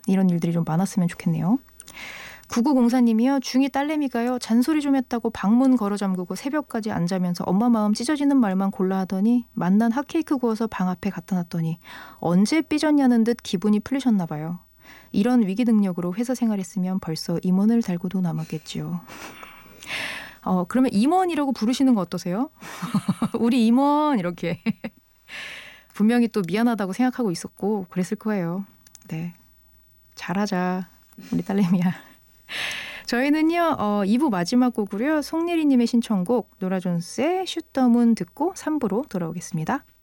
이런 일들이 좀 많았으면 좋겠네요. 9904님이요. 중2 딸내미가요. 잔소리 좀 했다고 방문 걸어 잠그고 새벽까지 안 자면서 엄마 마음 찢어지는 말만 골라 하더니 만난 핫케이크 구워서 방 앞에 갖다 놨더니 언제 삐졌냐는 듯 기분이 풀리셨나 봐요. 이런 위기 능력으로 회사 생활했으면 벌써 임원을 달고도 남았겠지요. 그러면 임원이라고 부르시는 거 어떠세요? 우리 임원 이렇게. 분명히 또 미안하다고 생각하고 있었고 그랬을 거예요. 네, 잘하자 우리 딸내미야. 저희는요 2부 마지막 곡으로요 송예리님의 신청곡 노라 존스의 슛 더 문 듣고 3부로 돌아오겠습니다.